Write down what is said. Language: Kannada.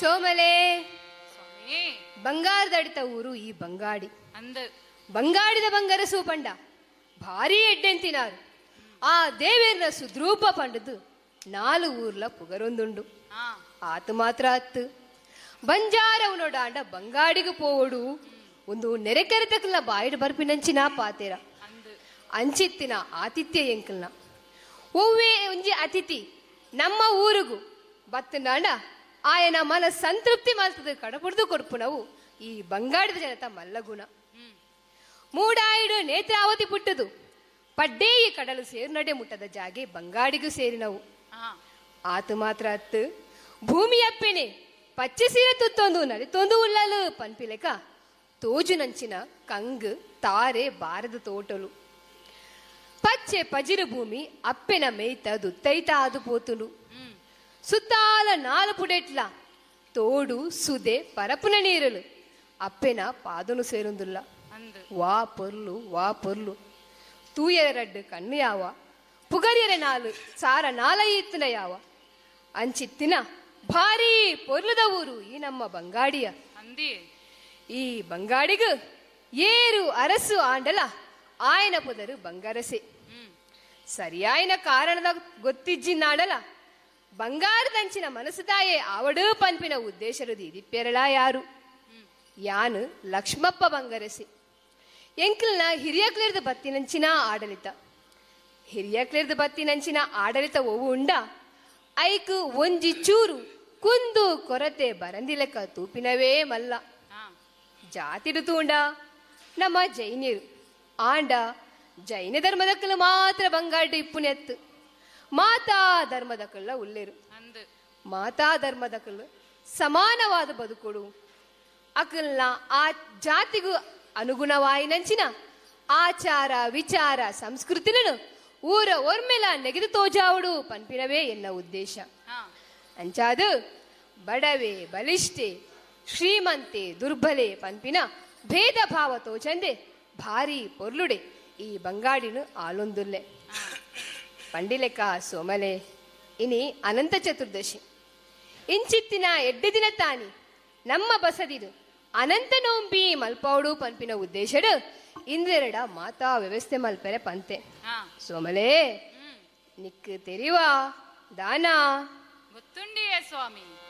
ಸೋಮಲೆ ಸ್ವಾಮಿ ಬಂಗಾರದಡಿತ ಊರು ಈ ಬಂಗಾಡಿ ಅಂದ ಬಂಗಾಡಿದ ಬಂಗಾರ ಸೂಪಂಡ ಭಾರಿ ಎಡ್ಡೆಂತಿನಾರು ಆ ದೇವೇರ್ನ ಸುದ್ರೂಪ ಪಂಡದು 4 ఊర్ల పుగరొందుండు ఆతు మాత్ర అత్తు ಬಂಜಾರವನೊಡಾಂಡ ಬಂಗಾಡಿಗೆ ಪೋವಡು ಒಂದು ನೆರೆಕೆರೆತಕಲ್ನ ಬಾಯಿಡ್ ಬರ್ಪಿನಂಚಿನ ಪಾತೆರ ಅಂಚಿತ್ತಿನ ಆತಿಥ್ಯ ಎಂಕಲ್ನ ಒವ್ವೇ ಒಂಜಿ ಅತಿಥಿ ನಮ್ಮ ಊರುಗು ಬತ್ತನಾಂಡ ಆಯನ ಮನ ಸಂತೃಪ್ತಿ ಮಾಲ್ತದ ಕಡಪುಡ್ದು ಕೊಡ್ಪು ನಾವು ಈ ಬಂಗಾಡಿದ ಜನತ ಮಲ್ಲಗುಣ ಮೂಡಾಯಿಡು ನೇತ್ರಾವತಿ ಪುಟ್ಟದು ಪಡ್ಡೇಯಿ ಕಡಲು ಸೇರ್ನಡೆ ಮುಟ್ಟದ ಜಾಗೆ ಬಂಗಾಡಿಗೂ ಸೇರಿನವು ಆತು ಮಾತ್ರ ಅತ್ತು ಭೂಮಿಯಪ್ಪೆನೆ ಪಚ್ಚೆ ಸೀರೆ ತುತ್ತೊಂದು ನಲಿತೊಂದು ಉಳ್ಳಲು ಪನ್ಪಿಲೆಕ ತೋಜು ನಂಚಿನ ಕಂಗ್ ತಾರೆ ಬಾರದ ತೋಟಲು ಪಚ್ಚೆ ಪಜಿರು ಭೂಮಿ ಅಪ್ಪೆನ ಮೇಯ್ತ ದುತ್ತೈತ ಆದು ಪೋತುಲು ಸುತ್ತಾಲ 4 ಪುಡೆಟ್ಲ ತೋಡು ಸುದೆ ಪರಪುನ ನೀರಲು ಅಪ್ಪೆನ ಪಾದನು ಸೇರುಂದುಲ್ಲ ವಾ ಪೊರ್ಲು ತೂಯರ ರಡ್ಡು ಕಣ್ಣು ಯಾವ ಪುಗರ್ಯರ 4 ಸಾರ 4 ಇತ್ತಿನ ಯಾವ ಅಂಚಿತ್ತಿನ ಭಾರಿ ಪೊರ್ಲದ ಊರು ಈ ನಮ್ಮ ಬಂಗಾಡಿಯ ಈ ಬಂಗಾಡಿಗು ಏರು ಅರಸು ಆಂಡಲ ಆಯನ ಪೊದರು ಬಂಗಾರಸೆ ಸರಿಯಾಯಿನ ಕಾರಣದ ಗೊತ್ತಿಜ್ಜಿನಾಡಲ ಬಂಗಾರದಂಚಿನ ಮನಸ್ಸು ತಾಯೇ ಆವಡು ಪನ್ಪಿನ ಉದ್ದೇಶರದು ಇದಿಪ್ಪೆರಳ ಯಾರು ಯಾನು ಲಕ್ಷ್ಮಪ್ಪ ಬಂಗಾರಸೆ ಎಂಕಲ್ನ ಹಿರಿಯಕ್ಲೇರ್ದ ಬತ್ತಿನಂಚಿನ ಆಡಳಿತ ಒವು ಉಂಡ ಐಕು ಒಂಜಿ ಚೂರು ಕುಂದು ಕೊರತೆ ಬರಂದಿಲೆಕ್ಕ ತೂಪಿನವೇ ಮಲ್ಲ ಜಾತಿಡು ತೂಂಡ ನಮ್ಮ ಜೈನ್ಯರು ಆಂಡ ಜೈನ ಧರ್ಮದಕ್ಕಲು ಮಾತ್ರ ಬಂಗಾಡಿ ಇಪ್ಪುನೆತ್ತು ಮಾತಾ ಧರ್ಮದಕ್ಕಲ್ಲ ಉಲ್ಲೇರು ಮಾತಾ ಧರ್ಮದಕ್ಕಲು ಸಮಾನವಾದ ಬದುಕೊಡು ಅಕಲ್ನ ಆ ಜಾತಿಗೂ ಅನುಗುಣವಾಯಿನಂಚಿನ ಆಚಾರ ವಿಚಾರ ಸಂಸ್ಕೃತಿలను ಊರ ಒರ್ಮೆಲ ನೆಗೆದು ತೋಜಾವಡು ಪನ್ಪಿನವೇ ಎನ್ನ ಉದ್ದೇಶ ಅಂಚಾದು ಬಡವೆ ಬಲಿಷ್ಠೆ ಶ್ರೀಮಂತೆ ದುರ್ಬಲೆ ಪನ್ಪಿನ ಭೇದ ಭಾವ ತೋಚಂದೆ ಭಾರಿ ಪೊರ್ಲುಡೆ ಈ ಬಂಗಾಡಿನು ಆಲೊಂದುಲ್ಲೆ ಪಂಡಿಲೆಕ ಸೋಮಲೆ ಇನಿ ಅನಂತ ಚತುರ್ದಶಿ ಇಂಚಿತ್ತಿನ 2 ದಿನ ತಾನಿ ನಮ್ಮ ಬಸದಿದು ಅನಂತ ನೋಂಬಿ ಮಲ್ಪೌಡು ಪನ್ಪಿನ ಉದ್ದೇಶಡು ಇಂದೆರಡ ಮಾತಾ ವ್ಯವಸ್ಥೆ ಮಲ್ಪೆರೆ ಪಂತೆ ಸೋಮಲೆ ನಿಕ್ಕು ತೆರಿವಾ ದಾನ ಗೊತ್ತುಂಡಿಯೇ ಸ್ವಾಮಿ.